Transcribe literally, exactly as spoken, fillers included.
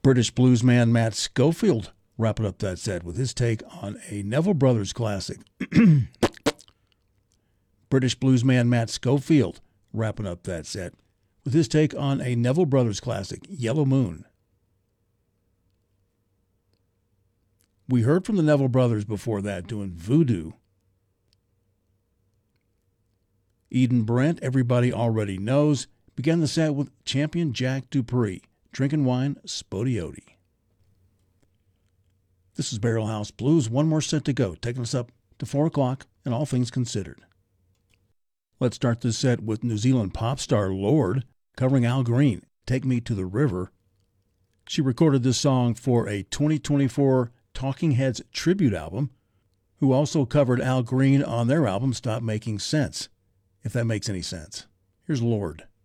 British bluesman Matt Schofield wrapping up that set with his take on a Neville Brothers classic. British bluesman Matt Schofield wrapping up that set with his take on a Neville Brothers classic, Yellow Moon. We heard from the Neville Brothers before that doing Voodoo. Eden Brent, everybody already knows, began the set with champion Jack Dupree, Drinking Wine, Spodioti. This is Barrel House Blues. One more set to go, taking us up to four o'clock and all things considered. Let's start this set with New Zealand pop star Lorde covering Al Green, Take Me to the River. She recorded this song for a twenty twenty-four Talking Heads tribute album, who also covered Al Green on their album Stop Making Sense, if that makes any sense. Here's Lorde.